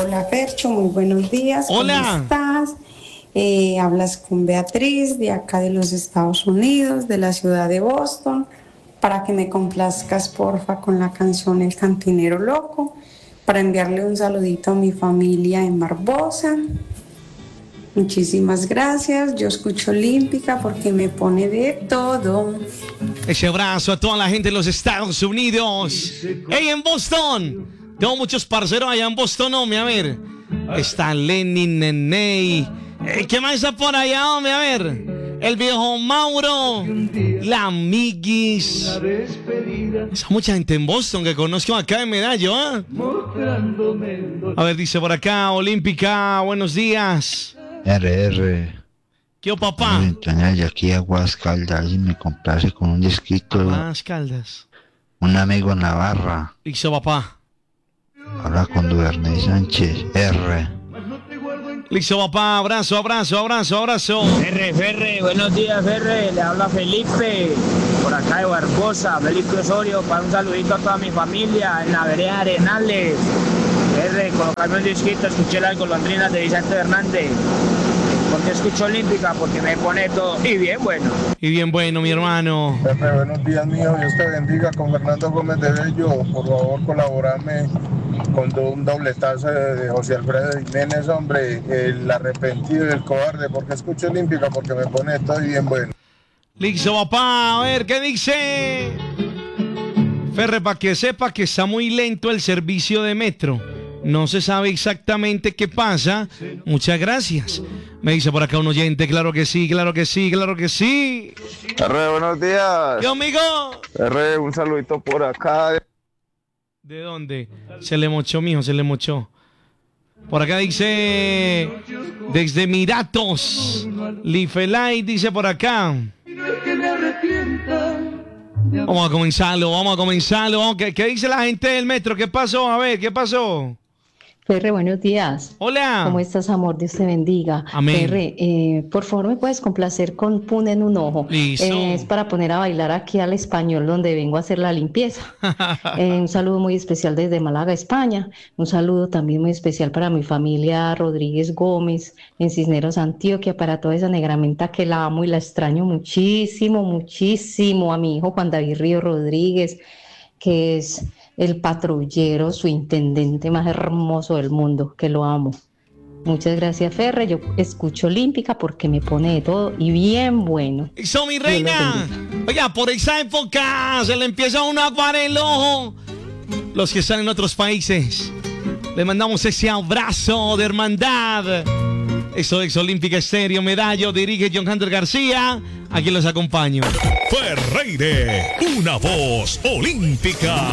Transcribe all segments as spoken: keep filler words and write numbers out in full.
Hola Fercho, muy buenos días. Hola. ¿Cómo estás? Eh, hablas con Beatriz de acá de los Estados Unidos, de la ciudad de Boston, para que me complazcas porfa con la canción El Cantinero Loco, para enviarle un saludito a mi familia en Barbosa. Muchísimas gracias. Yo escucho Olímpica porque me pone de todo. Ese abrazo a toda la gente de los Estados Unidos. ¡Hey, en Boston! Tengo muchos parceros allá en Boston, hombre, a ver. Está Lenny, Neney. Eh, ¿Qué más está por allá, hombre? A ver. El viejo Mauro. La Miguis. Esa mucha gente en Boston que conozco acá en Medallo, ¿eh? A ver, dice por acá, Olímpica, buenos días. R R. ¿Qué o papá? Y aquí Aguas Caldas y me complace con un disquito. Aguas Caldas. Un amigo Navarra. Hizo papá. Habla con Duvernay Sánchez. R. Listo, papá. Abrazo, abrazo, abrazo, abrazo. Ferre, Ferre, buenos días, Ferre. Le habla Felipe, por acá de Barbosa. Felipe Osorio, para un saludito a toda mi familia en la vereda Arenales. Ferre, colocarme un disquito, escuché las golondrinas de Vicente Hernández. Porque escucho Olímpica, porque me pone todo. Y bien bueno. Y bien bueno, mi hermano. Ferre, buenos días, mío. Dios te bendiga. Con Fernando Gómez de Bello. Por favor, colaborarme con un dobletazo de José Alfredo Jiménez, hombre. El arrepentido y el cobarde. Porque escucho Olímpica, porque me pone todo y bien bueno. Listo, papá. A ver, ¿qué dice? Ferre, para que sepa que está muy lento el servicio de metro. No se sabe exactamente qué pasa. Muchas gracias. Me dice por acá un oyente, claro que sí, claro que sí, claro que sí. Ferre, buenos días. ¿Qué, amigo? Ferre, un saludito por acá. ¿De dónde? Se le mochó, mijo, se le mochó. Por acá dice, desde Miratos, Lifelay dice por acá. Vamos a comenzarlo, vamos a comenzarlo. ¿Qué, ¿Qué dice la gente del metro? ¿Qué pasó? A ver, ¿qué pasó? Ferre, buenos días. Hola. ¿Cómo estás, amor? Dios te bendiga. Amén. Ferre, eh, por favor, ¿me puedes complacer con Pun en un ojo? Listo. Eh, es para poner a bailar aquí al español donde vengo a hacer la limpieza. eh, un saludo muy especial desde Málaga, España. Un saludo también muy especial para mi familia Rodríguez Gómez en Cisneros, Antioquia, para toda esa negramenta que la amo y la extraño muchísimo, muchísimo. A mi hijo Juan David Río Rodríguez, que es el patrullero, su intendente más hermoso del mundo, que lo amo. Muchas gracias, Ferre. Yo escucho Olímpica porque me pone de todo y bien bueno. Eso, mi reina. Oiga, por esa época se le empieza uno a aguar el ojo. Los que están en otros países, le mandamos ese abrazo de hermandad. Eso es Olímpica Estéreo, Medallo, dirige John Hunter García. Aquí los acompaño. Ferreire, una voz olímpica.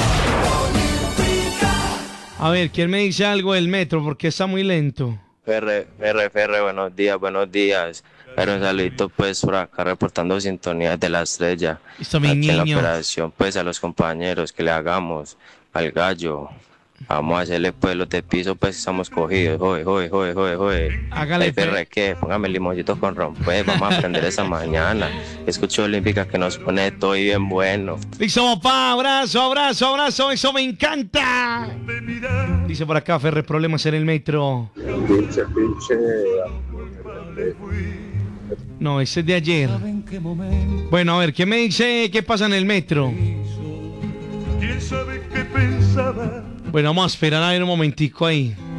A ver, ¿quién me dice algo del metro? Porque está muy lento. Ferre, Ferre, Ferre, buenos días, buenos días. Pero un saludito pues por acá reportando sintonía de la estrella. Esto, mi aquí niño. En la operación pues a los compañeros que le hagamos al gallo. Vamos a hacerle pues los de piso, pues estamos cogidos. Joder, joder, joder, joder, joder. Hágale, Hey, Ferre, ¿qué? Póngame el limoncito con ron, pues. Vamos a aprender esa mañana. Escucho Olímpica que nos pone todo y bien bueno. Listo, papá. Abrazo, abrazo, abrazo. Eso me encanta. Dice por acá, Ferre, problemas en el metro. Pinche, pinche. No, ese es de ayer. Bueno, a ver, ¿qué me dice? ¿Qué pasa en el metro? ¿Quién sabe qué pensaba? Bueno, vamos a esperar a ver un momentico ahí.